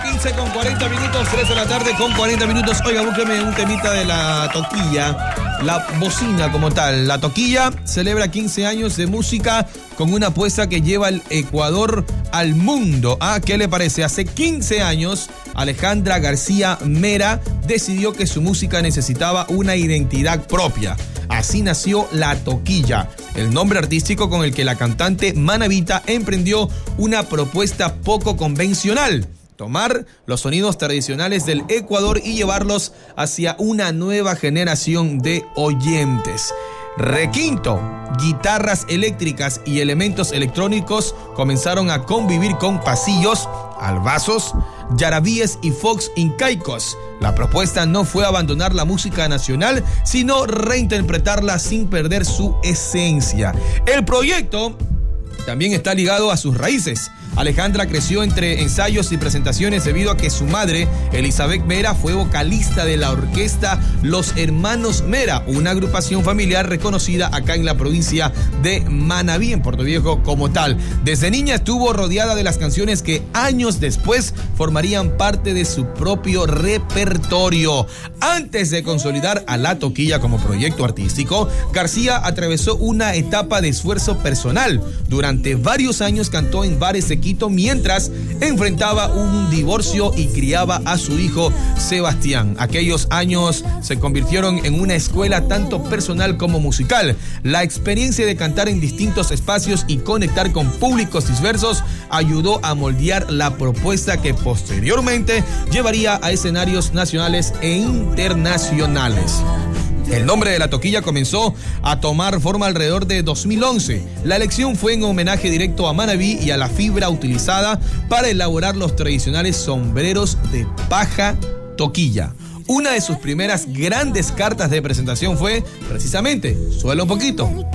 15 con 40 minutos, 3 de la tarde con 40 minutos. Oiga, búsqueme un temita de la toquilla, la bocina como tal. La toquilla celebra 15 años de música con una apuesta que lleva el Ecuador al mundo. ¿Qué le parece? Hace 15 años, Alejandra García Mera decidió que su música necesitaba una identidad propia. Así nació La Toquilla, el nombre artístico con el que la cantante manabita emprendió una propuesta poco convencional: tomar los sonidos tradicionales del Ecuador y llevarlos hacia una nueva generación de oyentes. Requinto, guitarras eléctricas y elementos electrónicos comenzaron a convivir con pasillos, albazos, yarabíes y fox incaicos. La propuesta no fue abandonar la música nacional, sino reinterpretarla sin perder su esencia. El proyecto también está ligado a sus raíces. Alejandra creció entre ensayos y presentaciones debido a que su madre, Elizabeth Mera, fue vocalista de la orquesta Los Hermanos Mera, una agrupación familiar reconocida acá en la provincia de Manabí, en Puerto Viejo como tal. Desde niña estuvo rodeada de las canciones que años después formarían parte de su propio repertorio. Antes de consolidar a La Toquilla como proyecto artístico, García atravesó una etapa de esfuerzo personal. Durante varios años cantó en bares de Quito mientras enfrentaba un divorcio y criaba a su hijo Sebastián. Aquellos años se convirtieron en una escuela tanto personal como musical. La experiencia de cantar en distintos espacios y conectar con públicos diversos ayudó a moldear la propuesta que posteriormente llevaría a escenarios nacionales e internacionales. El nombre de La Toquilla comenzó a tomar forma alrededor de 2011. La elección fue en homenaje directo a Manabí y a la fibra utilizada para elaborar los tradicionales sombreros de paja toquilla. Una de sus primeras grandes cartas de presentación fue precisamente "Suela un poquito".